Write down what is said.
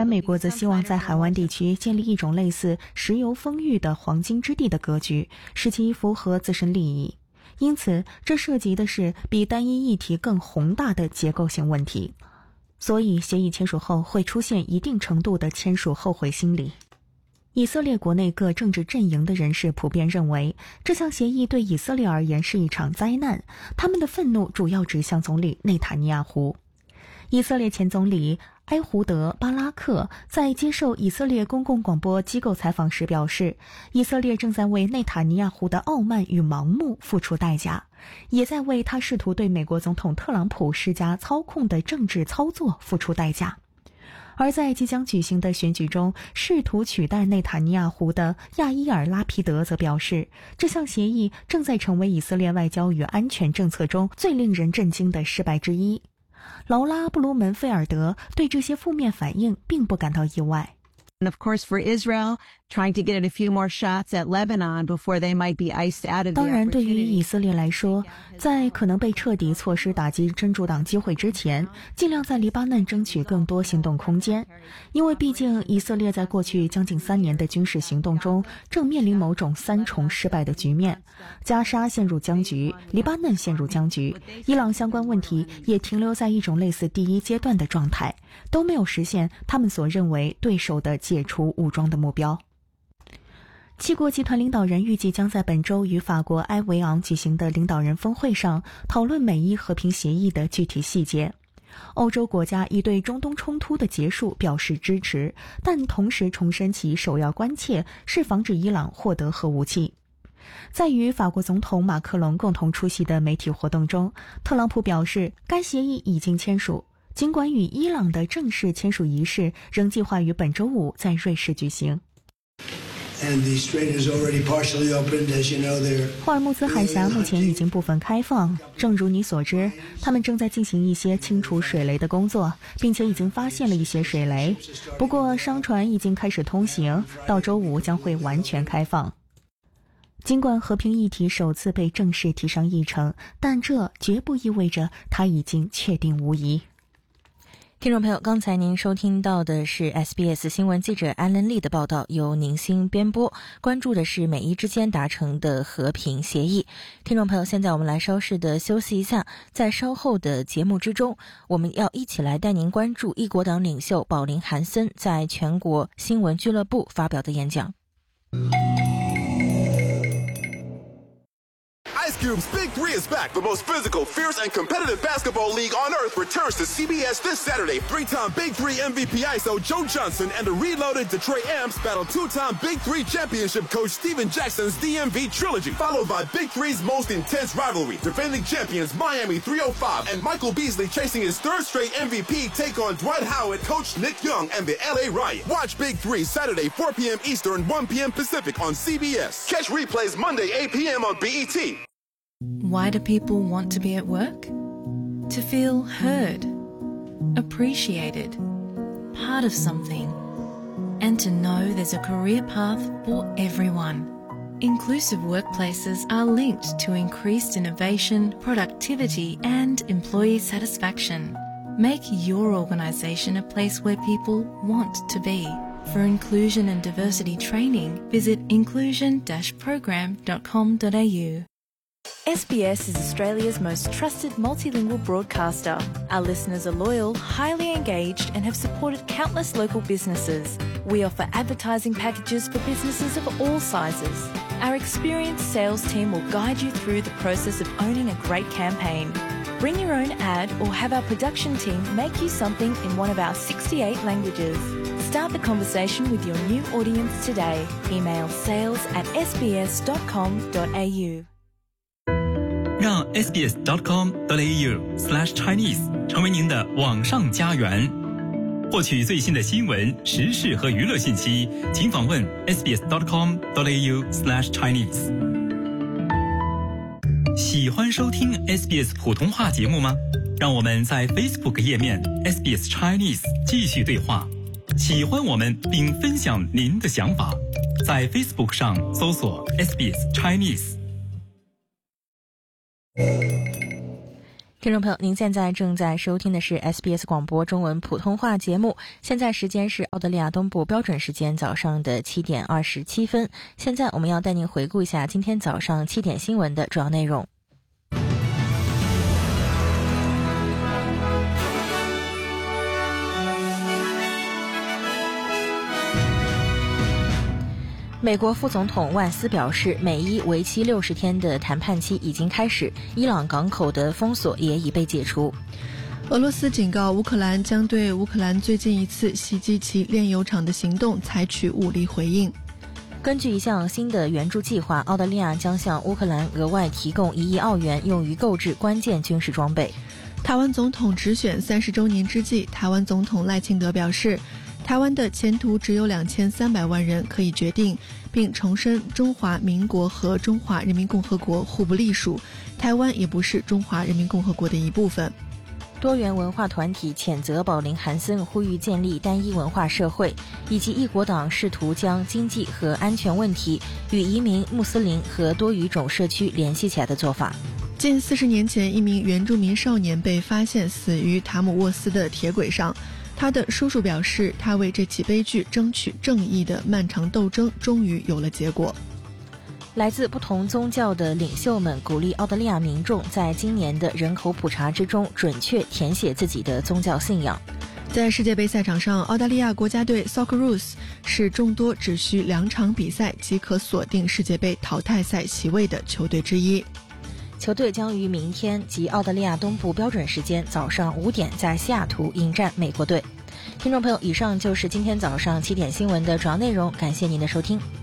然，美国则希望在海湾地区建立一种类似石油丰裕的黄金之地的格局，使其符合自身利益。因此，这涉及的是比单一议题更宏大的结构性问题。所以，协议签署后会出现一定程度的签署后悔心理。以色列国内各政治阵营的人士普遍认为，这项协议对以色列而言是一场灾难，他们的愤怒主要指向总理内塔尼亚胡。以色列前总理埃胡德·巴拉克在接受以色列公共广播机构采访时表示，以色列正在为内塔尼亚胡的傲慢与盲目付出代价，也在为他试图对美国总统特朗普施加操控的政治操作付出代价。而在即将举行的选举中，试图取代内塔尼亚胡的亚伊尔·拉皮德则表示，这项协议正在成为以色列外交与安全政策中最令人震惊的失败之一。劳拉·布鲁门菲尔德对这些负面反应并不感到意外。 And of course, for Israel, trying to get a few more shots at Lebanon before they might be iced out of the opportunity. 当然，对于以色列来说，在可能被彻底错失打击真主党机会之前，尽量在黎巴嫩争取更多行动空间。因为毕竟以色列在过去将近3年的军事行动中，正面临某种3重失败的局面：加沙陷入僵局，黎巴嫩陷入僵局，伊朗相关问题也停留在一种类似第一阶段的状态，都没有实现他们所认为对手的解除武装的目标。7国集团领导人预计将在本周与法国埃维昂举行的领导人峰会上讨论美伊和平协议的具体细节。欧洲国家已对中东冲突的结束表示支持，但同时重申其首要关切是防止伊朗获得核武器。在与法国总统马克龙共同出席的媒体活动中，特朗普表示该协议已经签署，尽管与伊朗的正式签署仪式仍计划于本周5在瑞士举行。霍尔木兹海峡目前已经部分开放，正如你所知，他们正在进行一些清除水雷的工作，并且已经发现了一些水雷。不过，商船已经开始通行，到周5将会完全开放。尽管和平议题首次被正式提上议程，但这绝不意味着它已经确定无疑。 听众朋友，刚才您收听到的是 SBS 新闻记者安伦利的报道，由宁星编播，关注的是美伊之间达成的和平协议。听众朋友，现在我们来稍事的休息一下，在稍后的节目之中，我们要一起来带您关注一国党领袖保林·韩森在全国新闻俱乐部发表的演讲。 Ice Cube's Big 3 is back. The most physical, fierce, and competitive basketball league on earth returns to CBS this Saturday. 3-time Big 3 MVP ISO Joe Johnson and the reloaded Detroit Amps battle 2-time Big 3 championship coach Steven Jackson's DMV trilogy, followed by Big 3's most intense rivalry. Defending champions Miami 305 and Michael Beasley chasing his third straight MVP take on Dwight Howard, coach Nick Young, and the LA Riot. Watch Big 3 Saturday 4 p.m. Eastern, 1 p.m. Pacific on CBS. Catch replays Monday 8 p.m. on BET. Why do people want to be at work? To feel heard, appreciated, part of something, and to know there's a career path for everyone. Inclusive workplaces are linked to increased innovation, productivity, and employee satisfaction. Make your organisation a place where people want to be. For inclusion and diversity training, visit inclusion-program.com.au. SBS is Australia's most trusted multilingual broadcaster. Our listeners are loyal, highly engaged, and have supported countless local businesses. We offer advertising packages for businesses of all sizes. Our experienced sales team will guide you through the process of owning a great campaign. Bring your own ad or have our production team make you something in one of our 68 languages. Start the conversation with your new audience today. Email sales@sbs.com.au. 让 sbs.com.au/Chinese 成为您的网上家园。获取最新的新闻、时事和娱乐信息，请访问 sbs.com.au/Chinese。喜欢收听 SBS 普通话节目吗？让我们在 Facebook 页面 SBS Chinese 继续对话。喜欢我们并分享您的想法，在 Facebook 上搜索 SBS Chinese。 听众朋友，您现在正在收听的是 SBS 广播中文普通话节目，现在时间是澳大利亚东部标准时间早上的7点27分。现在我们要带您回顾一下今天早上7点新闻的主要内容。美国副总统万斯表示，美伊为期60天的谈判期已经开始，伊朗港口的封锁也已被解除。 俄罗斯警告乌克兰将对乌克兰最近一次袭击其炼油厂的行动采取武力回应。 根据一项新的援助计划，澳大利亚将向乌克兰额外提供1亿澳元，用于购置关键军事装备。 台湾总统直选30周年之际，台湾总统赖清德表示，台湾的前途只有2300万人可以决定，并重申中华民国和中华人民共和国互不隶属，台湾也不是中华人民共和国的一部分。 多元文化团体谴责宝林韩森呼吁建立单一文化社会，以及一国党试图将经济和安全问题与移民、穆斯林和多语种社区联系起来的做法。 近40年前，一名原住民少年被发现死于塔姆沃斯的铁轨上。他的叔叔表示，他为这起悲剧争取正义的漫长斗争终于有了结果。 来自不同宗教的领袖们鼓励澳大利亚民众在今年的人口普查之中准确填写自己的宗教信仰。 在世界杯赛场上，澳大利亚国家队 Socceroos 是众多只需2场比赛即可锁定世界杯淘汰赛席位的球队之一。 球队将于明天及澳大利亚东部标准时间早上5点在西雅图迎战美国队。听众朋友，以上就是今天早上7点新闻的主要内容，感谢您的收听。